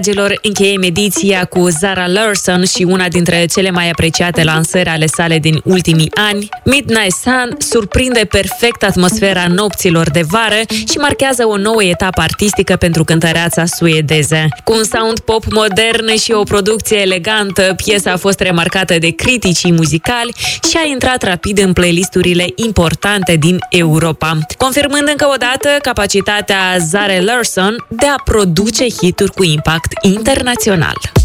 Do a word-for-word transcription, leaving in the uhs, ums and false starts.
Dragilor, încheiem ediția cu Zara Larsson și una dintre cele mai apreciate lansări ale sale din ultimii ani. Midnight Sun surprinde perfect atmosfera nopților de vară și marchează o nouă etapă artistică pentru cântăreața suedeză. Cu un sound pop modern și o producție elegantă, piesa a fost remarcată de criticii muzicali și a intrat rapid în playlisturile importante din Europa, confirmând încă o dată capacitatea Zara Larsson de a produce hituri cu impact internațional.